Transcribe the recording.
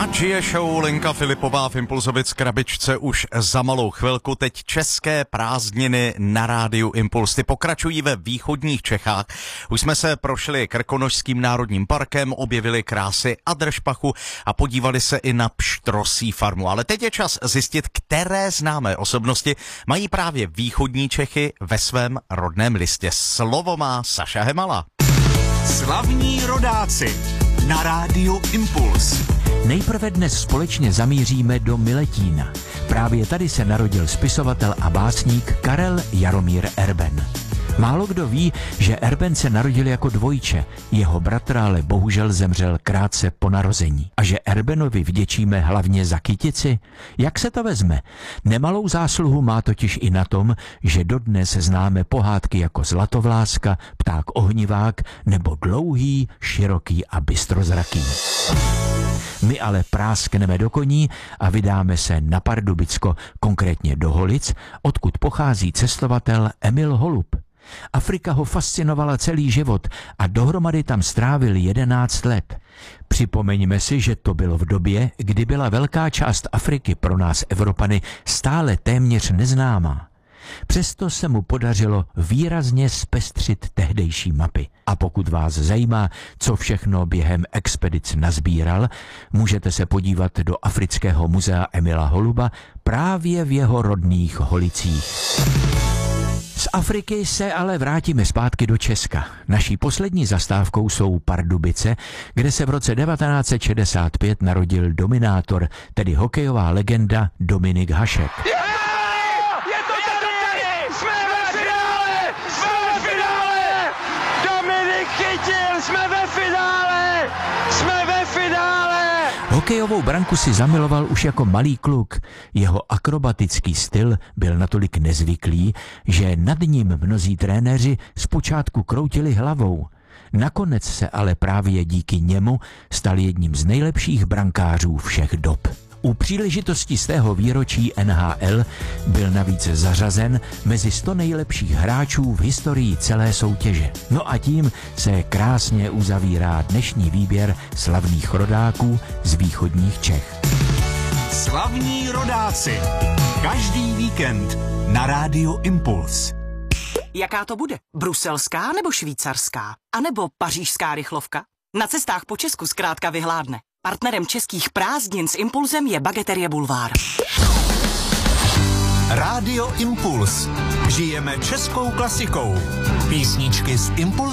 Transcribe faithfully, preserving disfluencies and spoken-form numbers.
Ať je show Lenka Filipová v Impulzovic krabičce už za malou chvilku. Teď české prázdniny na rádiu Impuls. Ty pokračují ve východních Čechách. Už jsme se prošli Krkonošským národním parkem, objevili krásy Adršpachu a podívali se i na pštrosí farmu. Ale teď je čas zjistit, které známé osobnosti mají právě východní Čechy ve svém rodném listě. Slovo má Saša Hemala. Slavní rodáci na rádiu Impuls. Nejprve dnes společně zamíříme do Miletína. Právě tady se narodil spisovatel a básník Karel Jaromír Erben. Málo kdo ví, že Erben se narodil jako dvojče, jeho bratr ale bohužel zemřel krátce po narození. A že Erbenovi vděčíme hlavně za kytici? Jak se to vezme? Nemalou zásluhu má totiž i na tom, že dodnes známe pohádky jako Zlatovláska, Pták ohnivák nebo Dlouhý, široký a bystrozraký. My ale práskneme do koní a vydáme se na Pardubicko, konkrétně do Holic, odkud pochází cestovatel Emil Holub. Afrika ho fascinovala celý život a dohromady tam strávil jedenáct let. Připomeňme si, že to bylo v době, kdy byla velká část Afriky pro nás Evropany stále téměř neznámá. Přesto se mu podařilo výrazně zpestřit tehdejší mapy. A pokud vás zajímá, co všechno během expedic nazbíral, můžete se podívat do Afrického muzea Emila Holuba právě v jeho rodných Holicích. Z Afriky se ale vrátíme zpátky do Česka. Naší poslední zastávkou jsou Pardubice, kde se v roce devatenáct set šedesát pět narodil dominátor, tedy hokejová legenda Dominik Hašek. Jsme ve finále! Jsme ve finále! Hokejovou branku si zamiloval už jako malý kluk. Jeho akrobatický styl byl natolik nezvyklý, že nad ním mnozí trenéři zpočátku kroutili hlavou. Nakonec se ale právě díky němu stal jedním z nejlepších brankářů všech dob. U příležitosti stého výročí N H L byl navíc zařazen mezi sto nejlepších hráčů v historii celé soutěže. No a tím se krásně uzavírá dnešní výběr slavných rodáků z východních Čech. Slavní rodáci. Každý víkend na rádiu Impuls. Jaká to bude? Bruselská nebo švýcarská? A nebo pařížská rychlovka? Na cestách po Česku zkrátka vyhládne. Partnerem českých prázdnin s Impulzem je Bageterie Bulvár. Rádio Impuls. Žijeme českou klasikou. Písničky z Impulzu.